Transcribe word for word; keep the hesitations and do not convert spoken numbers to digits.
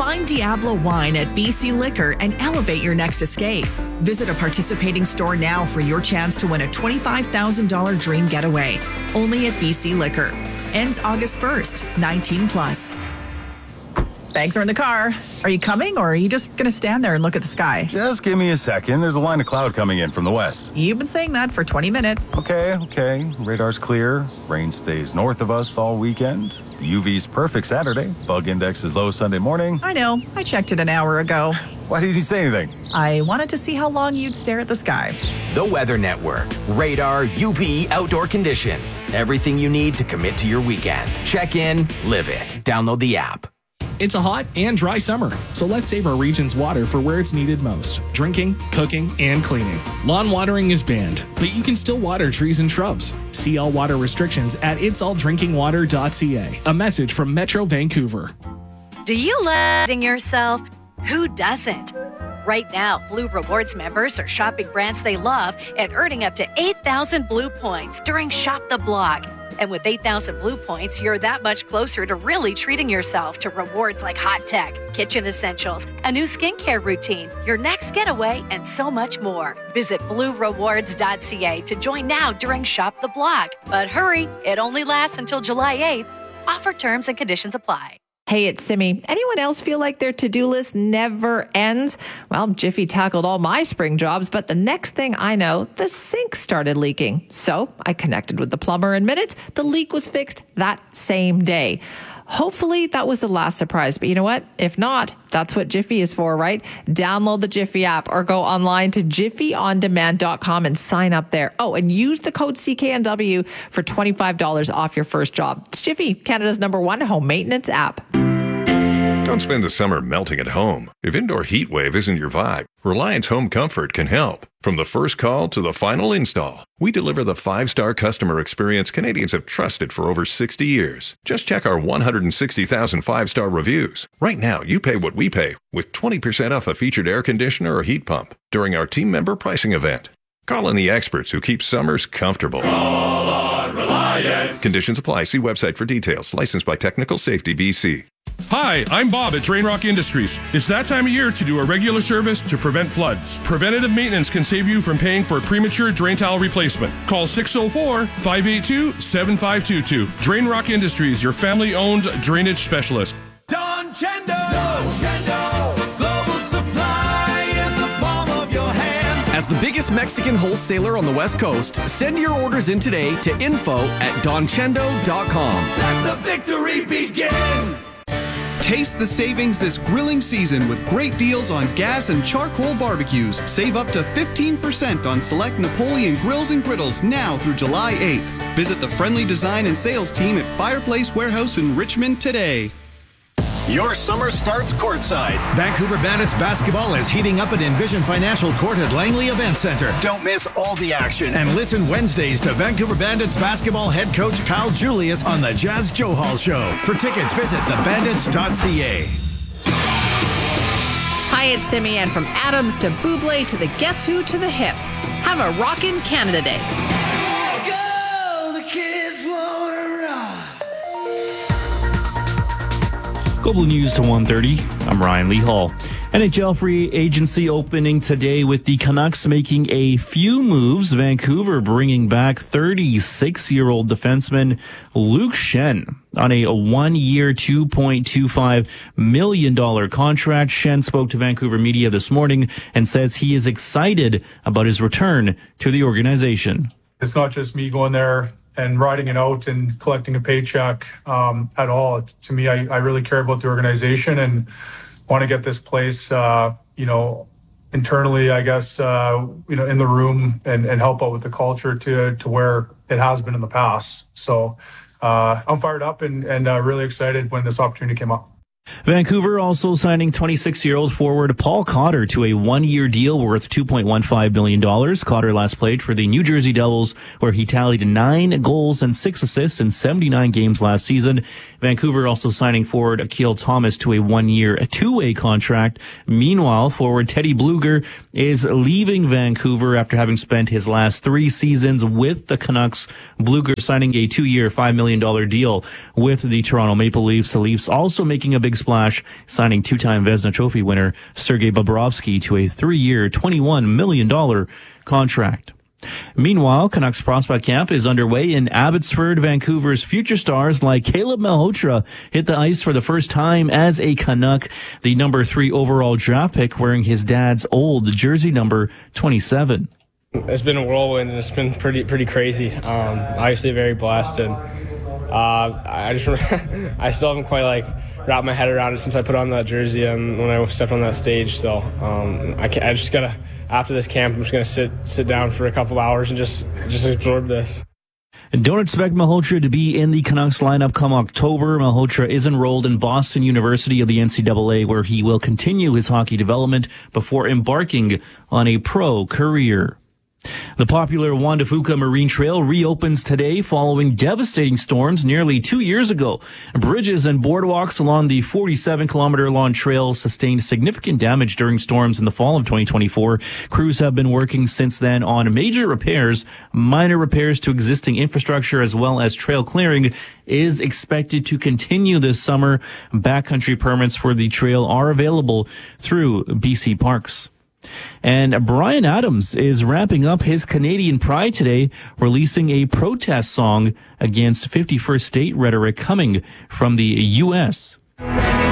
Find Diablo Wine at B C Liquor and elevate your next escape. Visit a participating store now for your chance to win a twenty-five thousand dollars dream getaway. Only at B C Liquor. Ends August first. nineteen plus. Bags are in the car. Are you coming, or are you just going to stand there and look at the sky? Just give me a second. There's a line of cloud coming in from the west. You've been saying that for twenty minutes. Okay, okay. Radar's clear. Rain stays north of us all weekend. U V's perfect Saturday. Bug index is low Sunday morning. I know. I checked it an hour ago. Why did you say anything? I wanted to see how long you'd stare at the sky. The Weather Network. Radar, U V, outdoor conditions. Everything you need to commit to your weekend. Check in, live it. Download the app. It's a hot and dry summer, so let's save our region's water for where it's needed most. Drinking, cooking, and cleaning. Lawn watering is banned, but you can still water trees and shrubs. See all water restrictions at its all drinking water dot c a. A message from Metro Vancouver. Do you love treating yourself? Who doesn't? Right now, Blue Rewards members are shopping brands they love and earning up to eight thousand Blue points during Shop the Block. And with eight thousand Blue points, you're that much closer to really treating yourself to rewards like hot tech, kitchen essentials, a new skincare routine, your next getaway, and so much more. Visit blue rewards dot c a to join now during Shop the Block. But hurry, it only lasts until July eighth. Offer terms and conditions apply. Hey, it's Simi. Anyone else feel like their to-do list never ends? Well, Jiffy tackled all my spring jobs, but the next thing I know, the sink started leaking. So I connected with the plumber in minutes. The leak was fixed that same day. Hopefully that was the last surprise, but you know what? If not, that's what Jiffy is for, right? Download the Jiffy app or go online to jiffy on demand dot com and sign up there. Oh, and use the code C K N W for twenty-five dollars off your first job. It's Jiffy, Canada's number one home maintenance app. Don't spend the summer melting at home. If indoor heat wave isn't your vibe, Reliance Home Comfort can help. From the first call to the final install, we deliver the five-star customer experience Canadians have trusted for over sixty years. Just check our one hundred sixty thousand five-star reviews. Right now, you pay what we pay with twenty percent off a featured air conditioner or heat pump during our team member pricing event. Call in the experts who keep summers comfortable. Call on Reliance. Conditions apply. See website for details. Licensed by Technical Safety B C. Hi, I'm Bob at Drain Rock Industries. It's that time of year to do a regular service to prevent floods. Preventative maintenance can save you from paying for a premature drain tile replacement. Call six oh four, five eight two, seven five two two. Drain Rock Industries, your family-owned drainage specialist. Don Chendo! Don Chendo! Global supply in the palm of your hand. As the biggest Mexican wholesaler on the West Coast, send your orders in today to info at don chendo dot com. Let the victory begin! Taste the savings this grilling season with great deals on gas and charcoal barbecues. Save up to fifteen percent on select Napoleon grills and griddles now through July eighth. Visit the friendly design and sales team at Fireplace Warehouse in Richmond today. Your summer starts courtside. Vancouver Bandits basketball is heating up at Envision Financial Court at Langley Event Center. Don't miss all the action. And listen Wednesdays to Vancouver Bandits basketball head coach Kyle Julius on the Jazz Joe Hall Show. For tickets, visit the bandits dot c a. Hi, it's Simi, and from Adams to Buble to the Guess Who to the Hip. Have a rockin' Canada Day. Go, the kids wanna rock. Global News to one thirty. I'm Ryan Lee Hall. N H L free agency opening today with the Canucks making a few moves. Vancouver bringing back thirty-six-year-old defenseman Luke Schenn on a one-year, two point two five million dollars contract. Schenn spoke to Vancouver media this morning and says he is excited about his return to the organization. It's not just me going there and riding it out and collecting a paycheck um, at all. To me, I, I really care about the organization and want to get this place, uh, you know, internally, I guess, uh, you know, in the room and, and help out with the culture to to where it has been in the past. So uh, I'm fired up and, and uh, really excited when this opportunity came up. Vancouver also signing twenty-six-year-old forward Paul Cotter to a one-year deal worth two point one five billion dollars. Cotter last played for the New Jersey Devils, where he tallied nine goals and six assists in seventy-nine games last season. Vancouver also signing forward Akil Thomas to a one-year, two-way contract. Meanwhile, forward Teddy Bluger is leaving Vancouver after having spent his last three seasons with the Canucks. Bluger signing a two-year, five million dollars deal with the Toronto Maple Leafs. The Leafs also making a big big splash, signing two-time Vezina Trophy winner Sergei Bobrovsky to a three-year, twenty-one million dollars contract. Meanwhile, Canucks prospect camp is underway in Abbotsford. Vancouver's future stars like Caleb Malhotra hit the ice for the first time as a Canuck, the number three overall draft pick wearing his dad's old jersey number twenty-seven. It's been a whirlwind and it's been pretty pretty crazy. Um, obviously very blessed, and uh, I just I still haven't quite like wrapped my head around it since I put on that jersey and when I stepped on that stage. So um, I, I just gotta. After this camp, I'm just going to sit sit down for a couple hours and just, just absorb this. And don't expect Malhotra to be in the Canucks lineup come October. Malhotra is enrolled in Boston University of the N C double A, where he will continue his hockey development before embarking on a pro career. The popular Juan de Fuca Marine Trail reopens today following devastating storms nearly two years ago. Bridges and boardwalks along the forty-seven kilometer long trail sustained significant damage during storms in the fall of twenty twenty-four. Crews have been working since then on major repairs. Minor repairs to existing infrastructure as well as trail clearing is expected to continue this summer. Backcountry permits for the trail are available through B C Parks. And Bryan Adams is wrapping up his Canadian Pride today, releasing a protest song against fifty-first state rhetoric coming from the U S